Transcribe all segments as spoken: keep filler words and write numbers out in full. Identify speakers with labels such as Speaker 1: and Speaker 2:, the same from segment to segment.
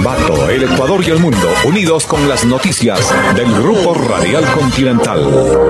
Speaker 1: Ambato, el Ecuador y el mundo, unidos con las noticias del Grupo Radial Continental.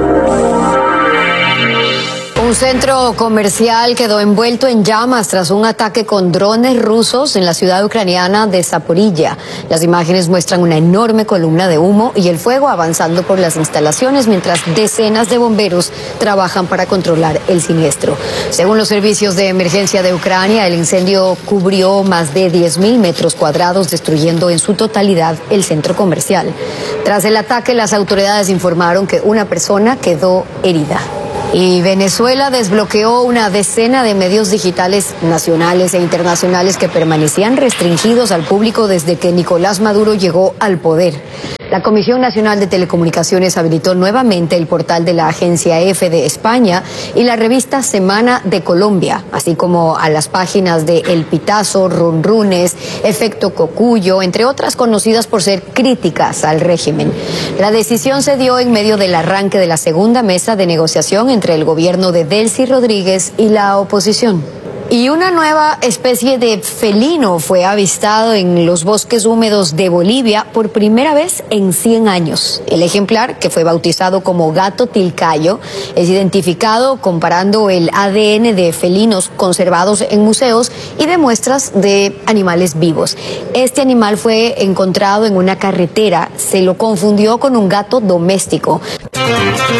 Speaker 2: Un centro comercial quedó envuelto en llamas tras un ataque con drones rusos en la ciudad ucraniana de Zaporilla. Las imágenes muestran una enorme columna de humo y el fuego avanzando por las instalaciones mientras decenas de bomberos trabajan para controlar el siniestro. Según los servicios de emergencia de Ucrania, el incendio cubrió más de diez mil metros cuadrados, destruyendo en su totalidad el centro comercial. Tras el ataque, las autoridades informaron que una persona quedó herida. Y Venezuela desbloqueó una decena de medios digitales nacionales e internacionales que permanecían restringidos al público desde que Nicolás Maduro llegó al poder. La Comisión Nacional de Telecomunicaciones habilitó nuevamente el portal de la Agencia Efe de España y la revista Semana de Colombia, así como a las páginas de El Pitazo, Runrunes, Efecto Cocuyo, entre otras conocidas por ser críticas al régimen. La decisión se dio en medio del arranque de la segunda mesa de negociación entre el gobierno de Delcy Rodríguez y la oposición. Y una nueva especie de felino fue avistado en los bosques húmedos de Bolivia por primera vez en cien años. El ejemplar, que fue bautizado como gato tilcayo, es identificado comparando el A D N de felinos conservados en museos y de muestras de animales vivos. Este animal fue encontrado en una carretera, se lo confundió con un gato doméstico.